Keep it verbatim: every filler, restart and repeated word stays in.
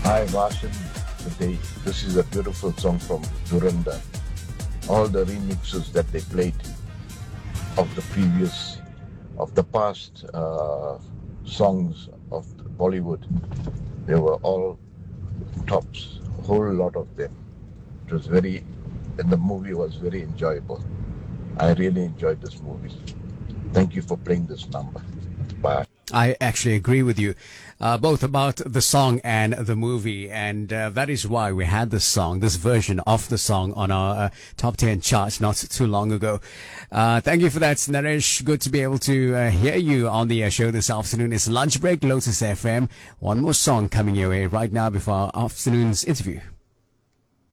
Hi, Vasan. Today, this is a beautiful song from Duranda. All the remixes that they played of the previous, of the past uh, songs of Bollywood, they were all tops. A whole lot of them. It was very, and the movie was very enjoyable. I really enjoyed this movie. Thank you for playing this number. Bye. I actually agree with you, uh, both about the song and the movie, and uh, that is why we had this song, this version of the song on our uh, top ten charts not too long ago. Uh, thank you for that, Naresh. Good to be able to uh, hear you on the uh, show this afternoon. It's Lunch Break, Lotus F M. One more song coming your way right now before our afternoon's interview.